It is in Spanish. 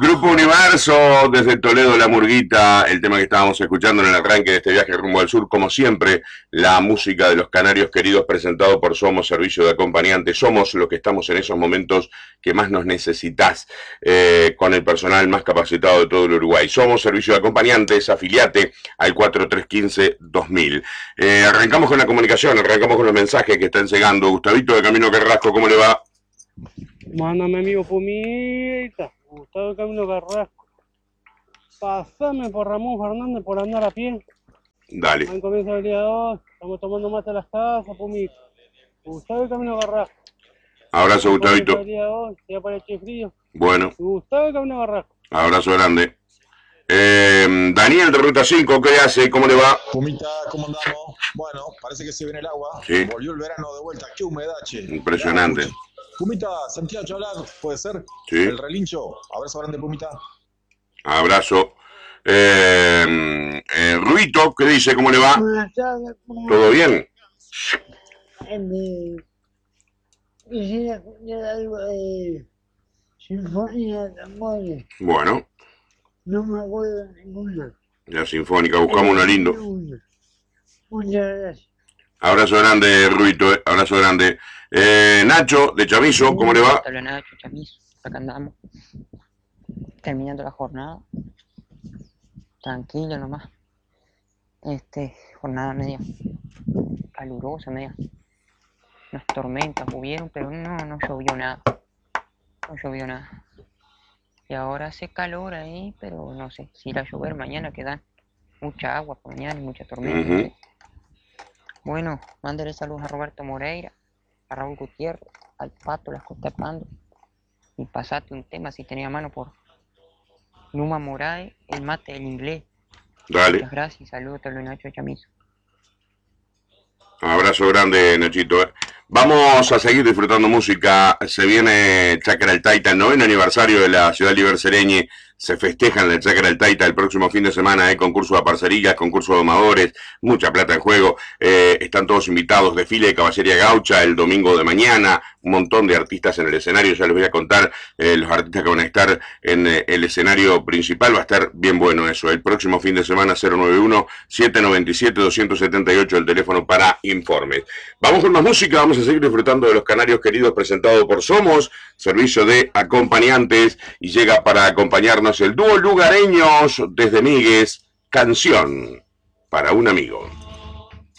Grupo Universo, desde Toledo, La Murguita, el tema que estábamos escuchando en el arranque de este viaje rumbo al sur, como siempre, la música de los canarios queridos presentado por Somos Servicio de Acompañantes. Somos los que estamos en esos momentos que más nos necesitas, con el personal más capacitado de todo el Uruguay. Somos Servicio de Acompañantes, afiliate al 4315-2000. Arrancamos con la comunicación, arrancamos con los mensajes que están llegando. Gustavito de Camino Carrasco, ¿cómo le va? Mándame, amigo Pumita, Gustavo Camino Carrasco. Pasame por Ramón Fernández por andar a pie. Dale. Ahí comienza el día 2, estamos tomando mate a las casas, Pumita. Gustavo Camino Carrasco. Abrazo, Gustavito. El día 2, ya para el frío. Bueno. Gustavo Camino Carrasco. Abrazo grande. Daniel de Ruta 5, ¿qué hace? ¿Cómo le va? Pumita, ¿cómo andamos? Bueno, parece que se viene el agua. Sí. Volvió el verano de vuelta. ¡Qué humedad, che! Impresionante. Pumita, Santiago Chalar, ¿puede ser? Sí. El relincho. Abrazo grande, Pumita. Abrazo. Ruito, ¿qué dice? ¿Cómo le va? Buenas tardes. ¿Todo bien? Quisiera escuchar algo de Sinfonía de Tambores. Bueno. No me acuerdo de ninguna. La Sinfónica, buscamos una lindo. Muchas gracias. Abrazo grande, Ruito, abrazo grande. Nacho, de Chamizo, ¿cómo le va? Hola Nacho, Chamizo, acá andamos. Terminando la jornada. Tranquilo nomás. Jornada media calurosa, media. Unas tormentas hubieron, pero no llovió nada. No llovió nada. Y ahora hace calor ahí, pero no sé si irá a llover mañana, que dan mucha agua por mañana y mucha tormenta. Bueno, mándale saludos a Roberto Moreira, a Raúl Gutiérrez, al Pato, las Costa Pando. Y pasate un tema si tenía mano por Numa Moraes, el mate del inglés. Dale. Muchas gracias, saludos a los Nacho de Chamizo. Abrazo grande, Nachito. Vamos a seguir disfrutando música. Se viene Chácara El Taita, el 9º aniversario de la ciudad libercereñe. Se festeja en la Chácara El Taita el próximo fin de semana, concurso de parcerías, concurso de domadores, mucha plata en juego. Están todos invitados, desfile de caballería gaucha el domingo de mañana, un montón de artistas en el escenario. Ya les voy a contar los artistas que van a estar en el escenario principal. Va a estar bien bueno eso. El próximo fin de semana, 091-797-278, el teléfono para informes. Vamos con más música, vamos a seguir disfrutando de los canarios queridos, presentado por Somos, servicio de acompañantes, y llega para acompañarnos el dúo Lugareños desde Migues, Canción para un amigo.